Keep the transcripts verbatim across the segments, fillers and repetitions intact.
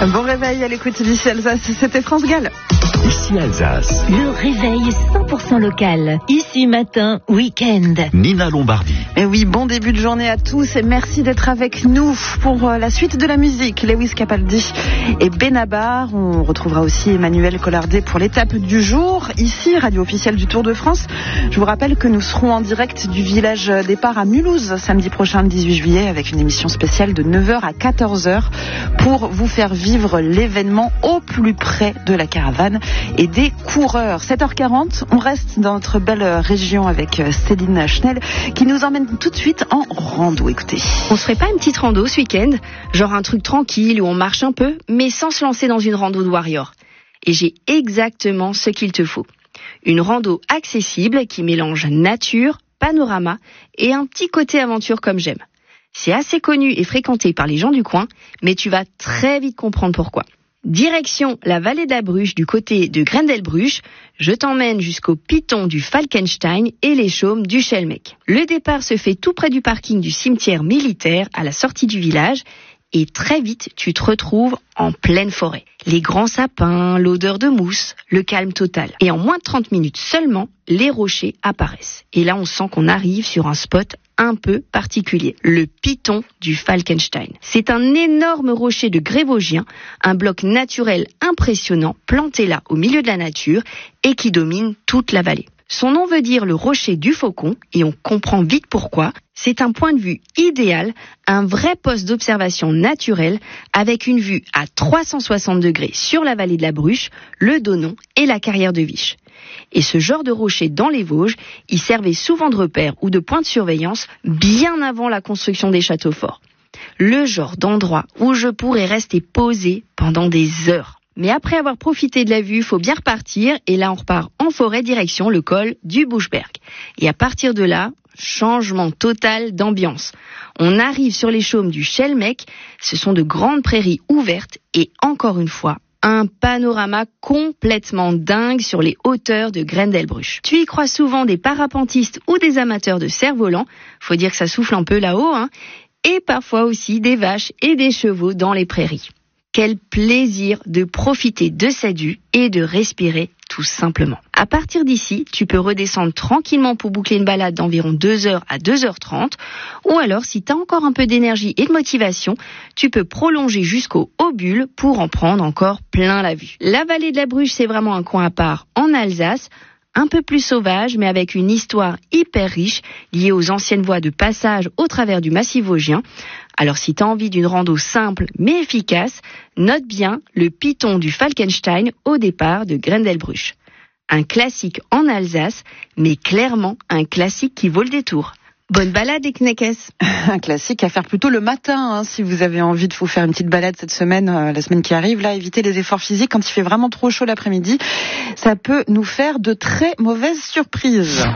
Bon réveil à l'écoute d'ici Alsace, c'était France Gall. Ici Alsace. Le réveil cent pour cent local. Ici matin, week-end. Nina Lombardi. Et oui, bon début de journée à tous et merci d'être avec nous pour la suite de la musique. Lewis Capaldi et Benabar. On retrouvera aussi Emmanuel Collardet pour l'étape du jour. Ici, radio officielle du Tour de France. Je vous rappelle que nous serons en direct du village départ à Mulhouse samedi prochain, le dix-huit juillet, avec une émission spéciale de neuf heures à quatorze heures pour vous faire vivre l'événement au plus près de la caravane et des coureurs. sept heures quarante, on reste dans notre belle région avec Céline Schnell qui nous emmène tout de suite en rando. Écoutez. On se ferait pas une petite rando ce week-end? Genre un truc tranquille où on marche un peu, mais sans se lancer dans une rando de warrior. Et j'ai exactement ce qu'il te faut. Une rando accessible qui mélange nature, panorama et un petit côté aventure comme j'aime. C'est assez connu et fréquenté par les gens du coin, mais tu vas très vite comprendre pourquoi. Direction la vallée de la Bruche du côté de Grendelbruch, je t'emmène jusqu'au piton du Falkenstein et les chaumes du Schelmeck. Le départ se fait tout près du parking du cimetière militaire à la sortie du village et très vite tu te retrouves en pleine forêt. Les grands sapins, l'odeur de mousse, le calme total. Et en moins de trente minutes seulement, les rochers apparaissent. Et là on sent qu'on arrive sur un spot un peu particulier, le piton du Falkenstein. C'est un énorme rocher de Grésvosgien, un bloc naturel impressionnant, planté là au milieu de la nature et qui domine toute la vallée. Son nom veut dire le rocher du faucon et on comprend vite pourquoi. C'est un point de vue idéal, un vrai poste d'observation naturel avec une vue à trois cent soixante degrés sur la vallée de la Bruche, le Donon et la carrière de Viche. Et ce genre de rocher dans les Vosges, il servait souvent de repère ou de point de surveillance bien avant la construction des châteaux forts. Le genre d'endroit où je pourrais rester posé pendant des heures. Mais après avoir profité de la vue, faut bien repartir et là on repart en forêt direction le col du Buschberg. Et à partir de là, changement total d'ambiance. On arrive sur les chaumes du Schelmeck, ce sont de grandes prairies ouvertes et encore une fois, un panorama complètement dingue sur les hauteurs de Grendelbruch. Tu y crois souvent des parapentistes ou des amateurs de cerfs-volants, faut dire que ça souffle un peu là-haut, hein, et parfois aussi des vaches et des chevaux dans les prairies. Quel plaisir de profiter de cette vue et de respirer tout simplement. À partir d'ici, tu peux redescendre tranquillement pour boucler une balade d'environ deux heures à deux heures trente. Ou alors, si tu as encore un peu d'énergie et de motivation, tu peux prolonger jusqu'au Haut-Bulle pour en prendre encore plein la vue. La vallée de la Bruche, c'est vraiment un coin à part en Alsace. Un peu plus sauvage, mais avec une histoire hyper riche, liée aux anciennes voies de passage au travers du massif vosgien. Alors si t'as envie d'une rando simple mais efficace, note bien le piton du Falkenstein au départ de Grendelbruch. Un classique en Alsace, mais clairement un classique qui vaut le détour. Bonne balade, les Kneckes. Un classique à faire plutôt le matin, hein, si vous avez envie de vous faire une petite balade cette semaine, euh, la semaine qui arrive. Là, évitez les efforts physiques quand il fait vraiment trop chaud l'après-midi. Ça peut nous faire de très mauvaises surprises.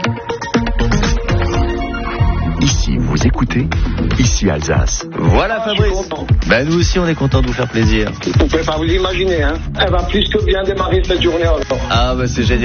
Ici, vous écoutez, ici Alsace. Voilà Fabrice. Ben nous aussi on est content de vous faire plaisir. Vous pouvez pas vous imaginer, hein. Elle va plus que bien démarrer cette journée alors. Ah ben c'est génial.